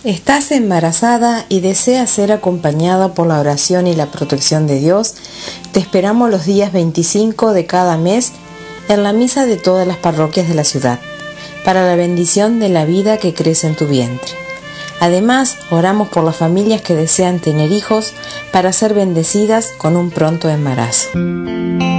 ¿Estás embarazada y deseas ser acompañada por la oración y la protección de Dios? Te esperamos los días 25 de cada mes en la misa de todas las parroquias de la ciudad, para la bendición de la vida que crece en tu vientre. Además, oramos por las familias que desean tener hijos para ser bendecidas con un pronto embarazo.